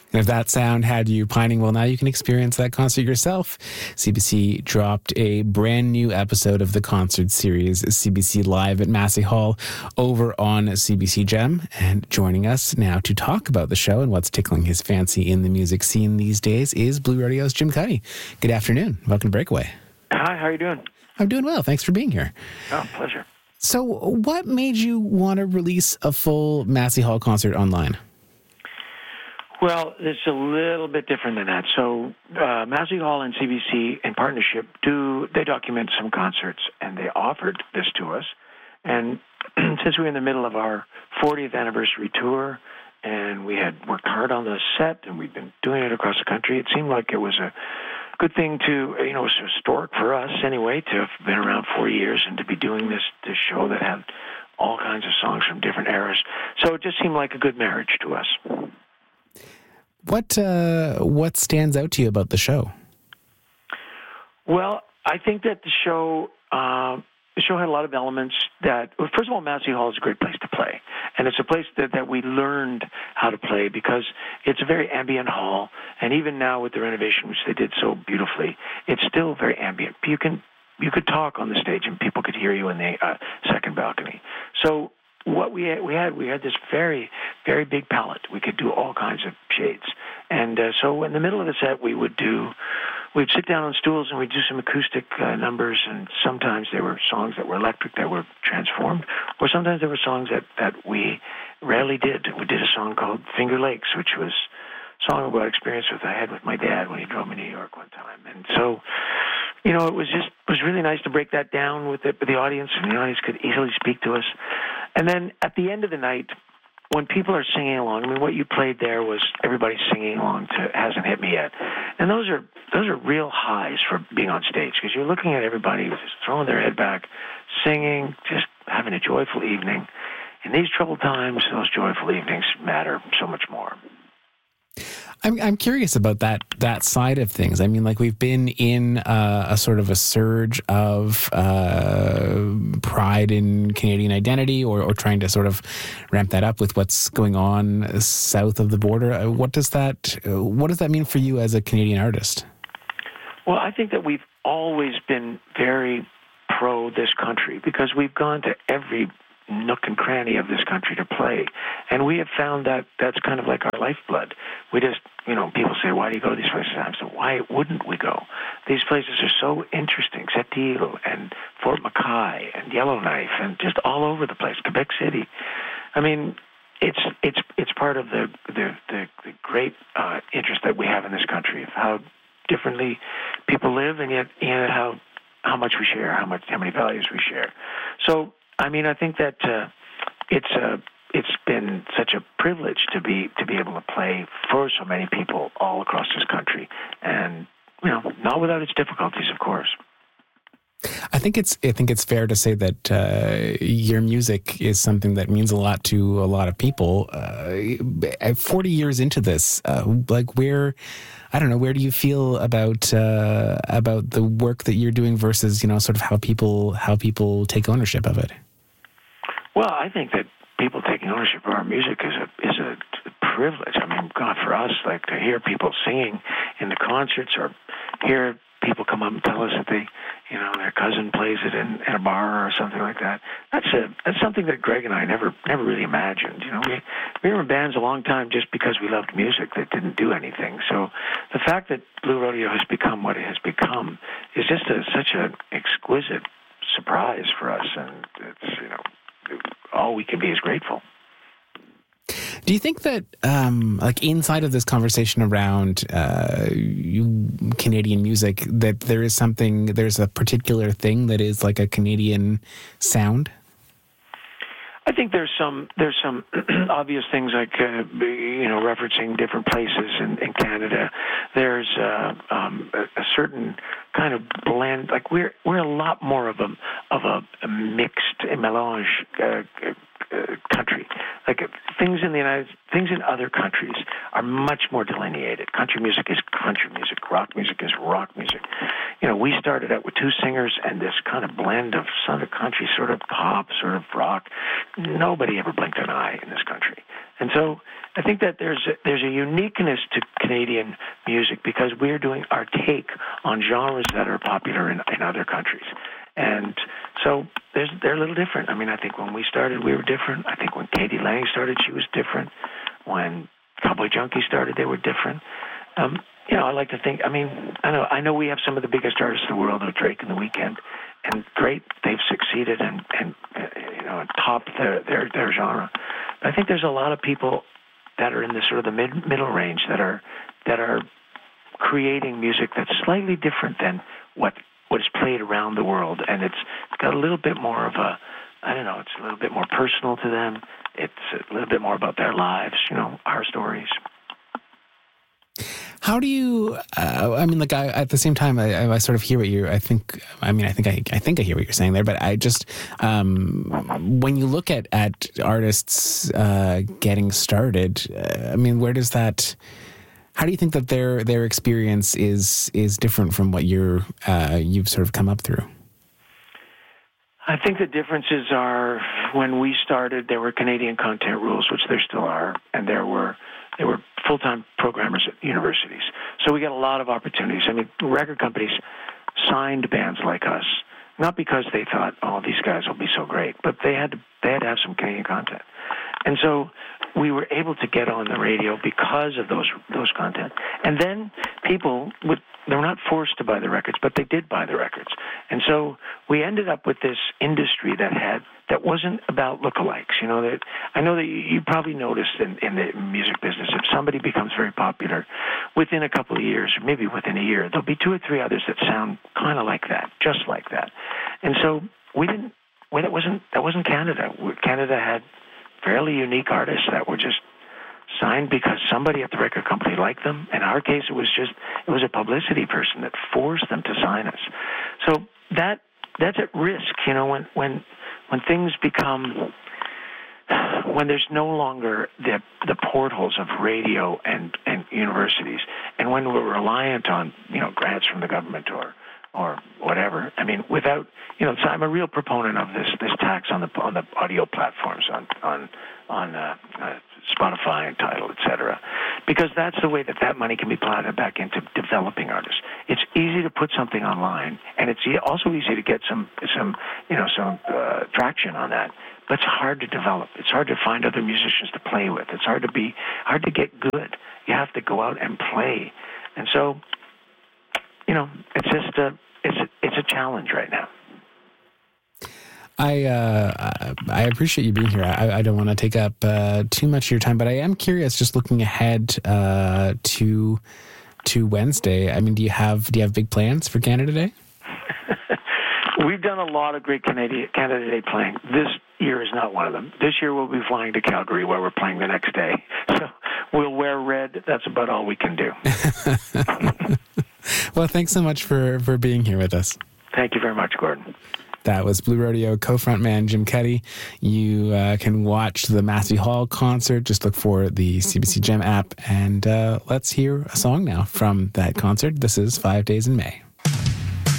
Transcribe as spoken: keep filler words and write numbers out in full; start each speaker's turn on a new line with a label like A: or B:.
A: And if that sound had you pining, well, now you can experience that concert yourself. C B C dropped a brand new episode of the concert series, C B C Live at Massey Hall, over on C B C Gem. And joining us now to talk about the show and what's tickling his fancy in the music scene these days is Blue Rodeo's Jim Cuddy. Good afternoon. Welcome to Breakaway.
B: Hi, how are you doing?
A: I'm doing well. Thanks for being here.
B: Oh, pleasure.
A: So what made you want to release a full Massey Hall concert online?
B: Well, it's a little bit different than that. So uh, Massey Hall and C B C in partnership do, they document some concerts, and they offered this to us. And since we were in the middle of our fortieth anniversary tour, and we had worked hard on the set, and we'd been doing it across the country, it seemed like it was a good thing to, you know, it was historic for us anyway, to have been around four years and to be doing this, this show that had all kinds of songs from different eras. So it just seemed like a good marriage to us.
A: What uh, what stands out to you about the show?
B: Well, I think that the show uh, the show had a lot of elements that, well, first of all, Massey Hall is a great place to play. And it's a place that, that we learned how to play because it's a very ambient hall. And even now with the renovation, which they did so beautifully, it's still very ambient. You can you could talk on the stage and people could hear you in the uh, second balcony. So what we had, we had, we had this very, very big palette. We could do all kinds of shades. And uh, so in the middle of the set, we would do, we'd sit down on stools and we'd do some acoustic uh, numbers. And sometimes there were songs that were electric that were transformed, or sometimes there were songs that, that we rarely did. We did a song called Finger Lakes, which was a song about experience with I had with my dad when he drove me to New York one time. And so, you know, it was just, it was really nice to break that down with the, with the audience, and the audience could easily speak to us. And then at the end of the night, when people are singing along, I mean, what you played there was everybody singing along to Hasn't Hit Me Yet. And those are those are real highs for being on stage, because you're looking at everybody just throwing their head back, singing, just having a joyful evening. In these troubled times, those joyful evenings matter so much more.
A: I'm I'm curious about that that side of things. I mean, like, we've been in uh, a sort of a surge of uh, pride in Canadian identity, or, or trying to sort of ramp that up with what's going on south of the border. Uh, what does that what does that mean for you as a Canadian artist?
B: Well, I think that we've always been very pro this country because we've gone to every nook and cranny of this country to play. And we have found that that's kind of like our lifeblood. We just, you know, people say, why do you go to these places? I said, why wouldn't we go? These places are so interesting. Sept-Îles and Fort McKay and Yellowknife and just all over the place. Quebec City. I mean, it's it's it's part of the the, the, the great uh, interest that we have in this country, of how differently people live, and yet, yet how how much we share, how much how many values we share. So, I mean, I think that uh, it's uh, it's been such a privilege to be to be able to play for so many people all across this country, and, you know, not without its difficulties, of course.
A: I think it's I think it's fair to say that uh, your music is something that means a lot to a lot of people. Uh, Forty years into this, uh, like, where, I don't know, where do you feel about uh, about the work that you're doing versus, you know, sort of how people how people take ownership of it?
B: Well, I think that people taking ownership of our music is a is a privilege. I mean, God, for us, like, to hear people singing in the concerts, or hear people come up and tell us that they, you know, their cousin plays it in, in a bar or something like that. That's a that's something that Greg and I never never really imagined. You know, we we were in bands a long time just because we loved music that didn't do anything. So the fact that Blue Rodeo has become what it has become is just a, such an exquisite surprise for us, and it's, you know, all we can be is grateful.
A: Do you think that, um, like, inside of this conversation around uh, you, Canadian music, that there is something, there's a particular thing that is like a Canadian sound?
B: I think there's some there's some obvious things, like uh, you know, referencing different places in, in Canada. There's uh, um, a, a certain kind of blend. Like, we're we're a lot more of a of a, a mixed, a melange uh, uh, country. Like, things in the United things in other countries are much more delineated. Country music is country music. Rock music is rock music. You know, we started out with two singers and this kind of blend of sort of country, sort of pop, sort of rock. Nobody ever blinked an eye in this country. And so I think that there's a, there's a uniqueness to Canadian music because we're doing our take on genres that are popular in, in other countries. And so there's, they're a little different. I mean, I think when we started, we were different. I think when Katie Lang started, she was different. When Cowboy Junkie started, they were different. Um, you know, I like to think, I mean, I know I know we have some of the biggest artists in the world, like Drake and The Weeknd, and great, they've succeeded and, and uh, you know, topped their, their, their genre. But I think there's a lot of people that are in the sort of the mid, middle range that are that are creating music that's slightly different than what what is played around the world, and it's, it's got a little bit more of a, I don't know, it's a little bit more personal to them. It's a little bit more about their lives, you know, our stories.
A: How do you, uh, I mean, like, I, at the same time, I, I sort of hear what you're, I think, I mean, I think I, I think I hear what you're saying there, but I just, um, when you look at, at artists uh, getting started, uh, I mean, where does that, how do you think that their their experience is is different from what you're, uh, you've sort of come up through?
B: I think the differences are when we started, there were Canadian content rules, which there still are, and there were there were full-time programmers at universities. So we got a lot of opportunities. I mean, record companies signed bands like us, not because they thought, oh, these guys will be so great, but they had to, they had to have some Canadian content. And so we were able to get on the radio because of those those content. And then people, would, they were not forced to buy the records, but they did buy the records. And so we ended up with this industry that had that wasn't about lookalikes. You know, that I know that you, you probably noticed in, in the music business, if somebody becomes very popular, within a couple of years, or maybe within a year, there'll be two or three others that sound kind of like that, just like that. And so we didn't. Well, that wasn't that wasn't Canada. Canada had fairly unique artists that were just signed because somebody at the record company liked them. In our case, it was just, it was a publicity person that forced them to sign us. So that that's at risk, you know, when when when things become, when there's no longer the the portholes of radio and, and universities, and when we're reliant on, you know, grants from the government or or whatever. I mean, without, you know, so I'm a real proponent of this this tax on the on the audio platforms, on on on uh, uh, Spotify and Tidal, et cetera, because that's the way that that money can be plowed back into developing artists. It's easy to put something online, and it's also easy to get some some you know some uh, traction on that. But it's hard to develop. It's hard to find other musicians to play with. It's hard to be hard to get good. You have to go out and play, and so, you know, it's just a it's a, it's a challenge right now.
A: I uh, I appreciate you being here. I, I don't want to take up uh, too much of your time, but I am curious. Just looking ahead uh, to to Wednesday. I mean, do you have do you have big plans for Canada Day?
B: We've done a lot of great Canada Canada Day playing. This year is not one of them. This year we'll be flying to Calgary, where we're playing the next day. So we'll wear red. That's about all we can do.
A: Well, thanks so much for, for being here with us.
B: Thank you very much, Gordon.
A: That was Blue Rodeo co-frontman Jim Cuddy. You uh, can watch the Massey Hall concert. Just look for the C B C Gem app. And uh, let's hear a song now from that concert. This is Five Days in May.